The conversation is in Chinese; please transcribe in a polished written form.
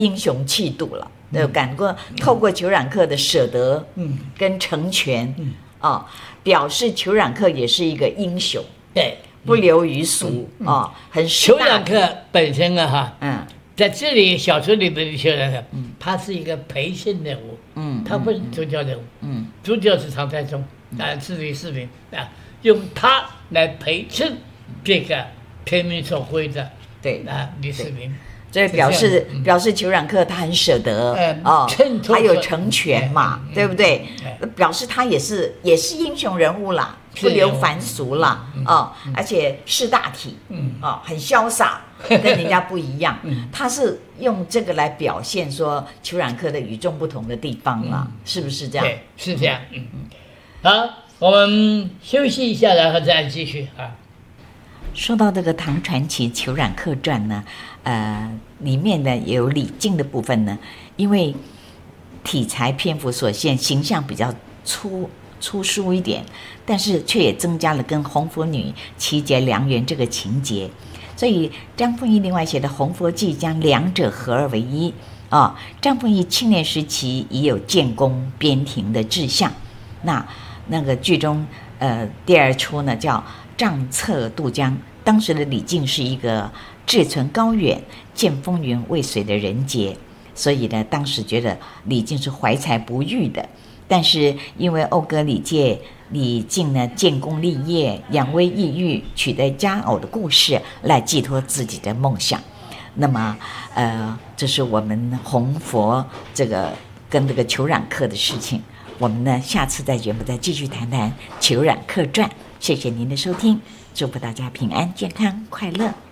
英雄气度了。透过裘冉克的舍得，跟成全，表示裘冉克也是一个英雄， 对， 不流于俗很裘冉克本身在这里小说里的裘冉克，他是一个陪衬人物，他不是主角人物，主角是唐太宗是李世民用他来陪衬这个天命所归的李世民。 这表示裘冉克他很舍得还有成全嘛，对不对？表示他也是英雄人物啦，不流凡俗啦，而且识大体，很潇洒，跟人家不一样。他是用这个来表现说裘冉克的与众不同的地方啦，是不是这样？ 对，是这样。好，我们休息一下，然后再继续啊。 说到这个《唐传奇·裘冉客传》呢，里面呢也有李靖的部分呢，因为题材篇幅所限，形象比较粗疏一点，但是却也增加了跟红拂女齐结良缘这个情节，所以张丰毅另外写的《红拂记》将两者合二为一张丰毅青年时期已有建功边庭的志向，那个剧中第二出呢叫丈策渡江，当时的李靖是一个志存高远、见风云未遂的人杰，所以呢，当时觉得李靖是怀才不遇的。但是因为讴歌李介，李靖呢建功立业、扬威抑郁、取得佳偶的故事来寄托自己的梦想。那么，这是我们红佛这个跟这个裘冉克的事情。我们呢，下次在节目再继续谈谈《裘冉客传》。谢谢您的收听，祝福大家平安、健康、快乐。